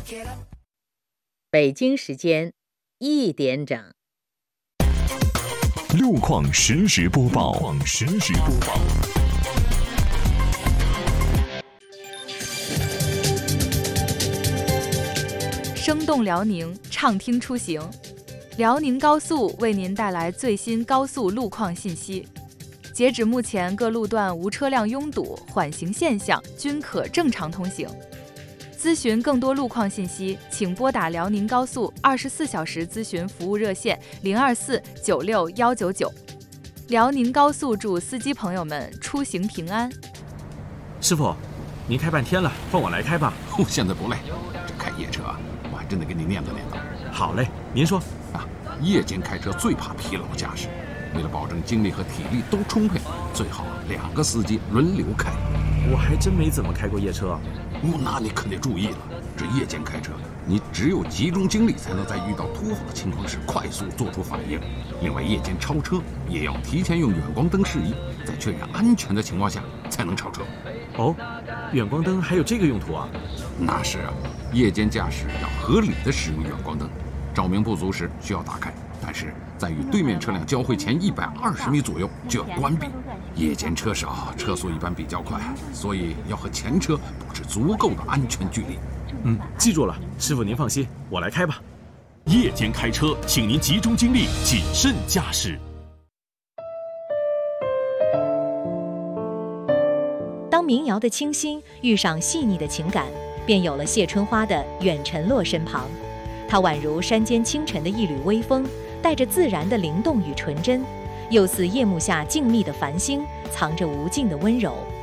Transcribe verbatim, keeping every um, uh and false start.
北京时间一点整。 路况实时播报。路况实时播报。 生动辽宁，畅听出行。辽宁高速为您带来最新高速路况信息。截止目前，各路段无车辆拥堵、缓行现象，均可正常通行。咨询更多路况信息，请拨打辽宁高速二十四小时咨询服务热线零二四九六幺九九。辽宁高速祝司机朋友们出行平安。 师傅，您开半天了，换我来开吧。 我现在不累，这开夜车啊，我还真得给你念叨念叨。 好嘞，您说。 啊，夜间开车最怕疲劳驾驶，为了保证精力和体力都充沛，最好两个司机轮流开。 我还真没怎么开过夜车。 哦，那你可得注意了，这夜间开车，你只有集中精力，才能在遇到突发情况时快速做出反应。另外，夜间超车也要提前用远光灯示意，在确认安全的情况下才能超车。 哦，远光灯还有这个用途啊？ 那是啊，夜间驾驶要合理的使用远光灯，照明不足时需要打开，但是在与对面车辆交汇前一百二十米左右就要关闭。夜间车少，车速一般比较快，所以要和前车保持足够的安全距离。 嗯，记住了，师傅您放心，我来开吧。 夜间开车，请您集中精力，谨慎驾驶。 当民谣的清新遇上细腻的情感，便有了谢春花的远尘落身旁。它宛如山间清晨的一缕微风，带着自然的灵动与纯真，又似夜幕下静谧的繁星，藏着无尽的温柔。